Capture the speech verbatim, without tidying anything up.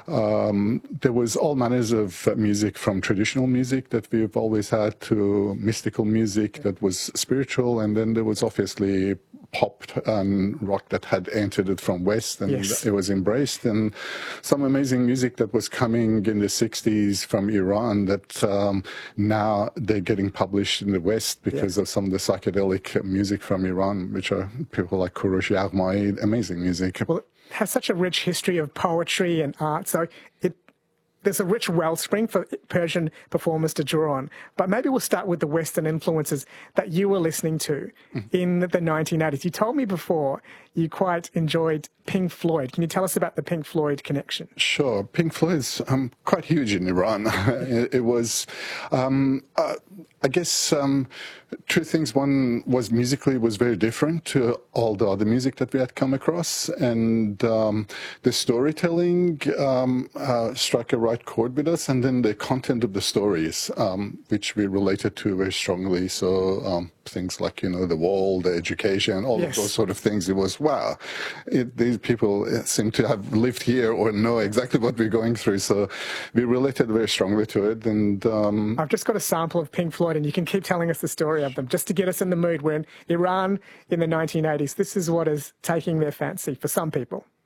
Um, there was all manners of music, from traditional music that we've always had to mystical music that was spiritual, and then there was obviously pop and rock that had entered it from West, and Yes. it was embraced, and some amazing music that was coming in the sixties from Iran that um, now they're getting published in the West because Yeah. of some of the psychedelic music from Iran, which are people like Kourosh Yaghmai, amazing music. Well, it has such a rich history of poetry and art, so it there's a rich wellspring for Persian performers to draw on. But maybe we'll start with the Western influences that you were listening to in the nineteen eighties. You told me before you quite enjoyed Pink Floyd. Can you tell us about the Pink Floyd connection? Sure. Pink Floyd's um, quite huge in Iran. it, it was, um, uh, I guess, um, two things. One was musically it was very different to all the other music that we had come across, and um, the storytelling um, uh, struck a right chord with us, and then the content of the stories, um, which we related to very strongly. So um, things like, you know, the wall, the education, all Yes. of those sort of things. It was, wow, it, these people seem to have lived here or know exactly what we're going through. So we related very strongly to it. And um, I've just got a sample of Pink Floyd, and you can keep telling us the story of them just to get us in the mood. We're in Iran in the nineteen eighties. This is what is taking their fancy for some people.